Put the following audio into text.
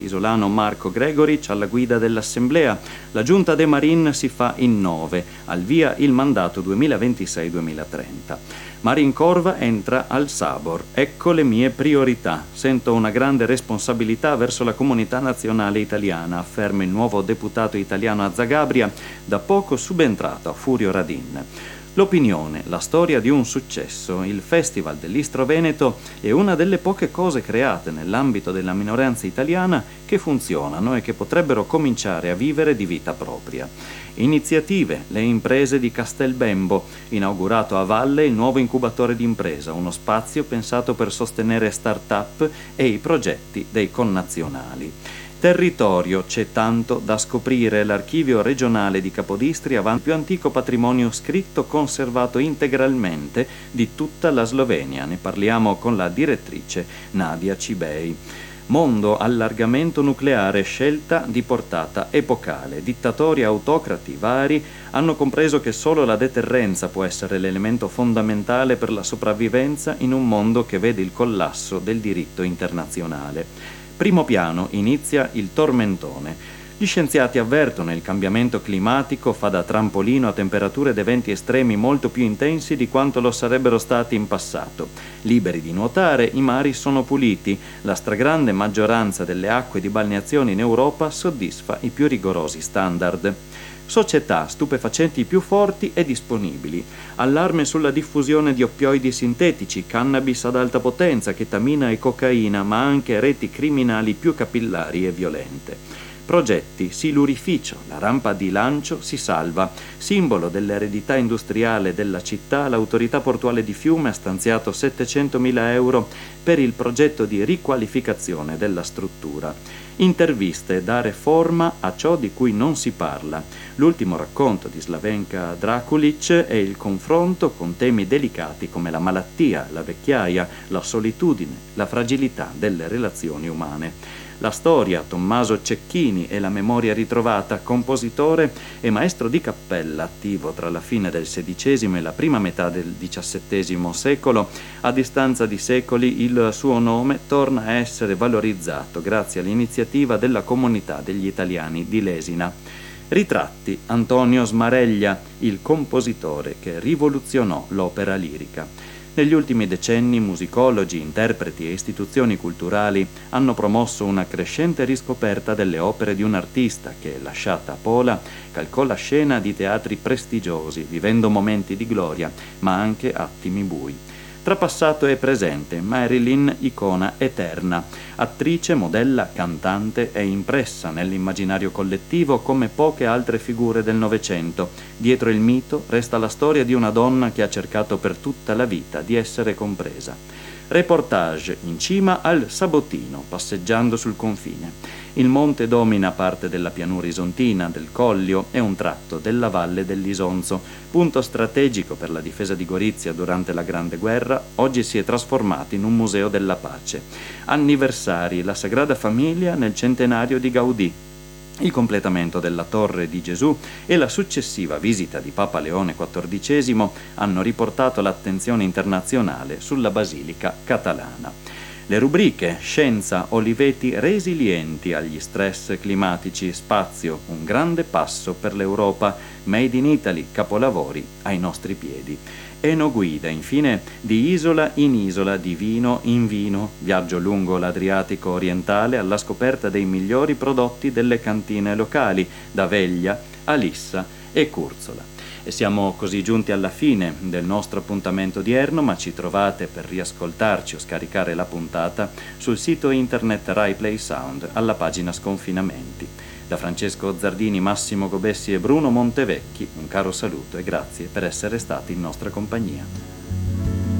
isolano Marco Gregoric alla guida dell'Assemblea. La Giunta de Marin si fa in 9, al via il mandato 2026-2030. Marin Corva entra al Sabor. Ecco le mie priorità. Sento una grande responsabilità verso la comunità nazionale italiana, afferma il nuovo deputato italiano a Zagabria, da poco subentrato a Furio Radin. L'opinione, la storia di un successo, il Festival dell'Istro Veneto è una delle poche cose create nell'ambito della minoranza italiana che funzionano e che potrebbero cominciare a vivere di vita propria. Iniziative, le imprese di Castelbembo, inaugurato a Valle il nuovo incubatore d'impresa, uno spazio pensato per sostenere start-up e i progetti dei connazionali. Territorio, c'è tanto da scoprire. L'archivio regionale di Capodistria va il più antico patrimonio scritto conservato integralmente di tutta la Slovenia. Ne parliamo con la direttrice Nadia Cibei. Mondo, allargamento nucleare, scelta di portata epocale. Dittatori e autocrati vari hanno compreso che solo la deterrenza può essere l'elemento fondamentale per la sopravvivenza in un mondo che vede il collasso del diritto internazionale. Primo piano, inizia il tormentone. Gli scienziati avvertono il cambiamento climatico fa da trampolino a temperature ed eventi estremi molto più intensi di quanto lo sarebbero stati in passato. Liberi di nuotare, i mari sono puliti. La stragrande maggioranza delle acque di balneazione in Europa soddisfa i più rigorosi standard. Società, stupefacenti più forti e disponibili. Allarme sulla diffusione di oppioidi sintetici, cannabis ad alta potenza, chetamina e cocaina, ma anche reti criminali più capillari e violente. Progetti, silurificio, la rampa di lancio si salva. Simbolo dell'eredità industriale della città, l'autorità portuale di Fiume ha stanziato 700.000 euro per il progetto di riqualificazione della struttura. Interviste, dare forma a ciò di cui non si parla. L'ultimo racconto di Slavenka Drakulic è il confronto con temi delicati come la malattia, la vecchiaia, la solitudine, la fragilità delle relazioni umane. La storia, Tommaso Cecchini e la memoria ritrovata, compositore e maestro di cappella attivo tra la fine del XVI e la prima metà del XVII secolo, a distanza di secoli il suo nome torna a essere valorizzato grazie all'iniziativa della comunità degli italiani di Lesina. Ritratti, Antonio Smareglia, il compositore che rivoluzionò l'opera lirica. Negli ultimi decenni musicologi, interpreti e istituzioni culturali hanno promosso una crescente riscoperta delle opere di un artista che, lasciata a Pola, calcò la scena di teatri prestigiosi, vivendo momenti di gloria, ma anche attimi bui. Tra passato e presente, Marilyn, icona eterna. Attrice, modella, cantante, è impressa nell'immaginario collettivo come poche altre figure del Novecento. Dietro il mito resta la storia di una donna che ha cercato per tutta la vita di essere compresa. Reportage in cima al Sabotino, passeggiando sul confine. Il monte domina parte della pianura isontina, del Collio e un tratto della valle dell'Isonzo. Punto strategico per la difesa di Gorizia durante la Grande Guerra, oggi si è trasformato in un museo della pace. Anniversari, la Sagrada Famiglia nel centenario di Gaudì. Il completamento della Torre di Gesù e la successiva visita di Papa Leone XIV hanno riportato l'attenzione internazionale sulla Basilica Catalana. Le rubriche Scienza, Olivetti resilienti agli stress climatici, Spazio, un grande passo per l'Europa, Made in Italy, capolavori ai nostri piedi. Enoguida, infine, di isola in isola, di vino in vino, viaggio lungo l'Adriatico orientale alla scoperta dei migliori prodotti delle cantine locali, da Veglia a Lissa e Curzola. E siamo così giunti alla fine del nostro appuntamento odierno, ma ci trovate per riascoltarci o scaricare la puntata sul sito internet Rai Play Sound alla pagina Sconfinamenti. Da Francesco Zardini, Massimo Gobessi e Bruno Montevecchi, un caro saluto e grazie per essere stati in nostra compagnia.